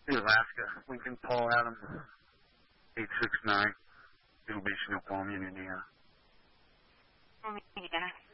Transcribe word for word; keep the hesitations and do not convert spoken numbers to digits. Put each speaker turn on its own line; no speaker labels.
The Alaska, Lincoln Paul Adams, eight six nine, Middle Beach, Snoqualmie, Indiana.
Indiana.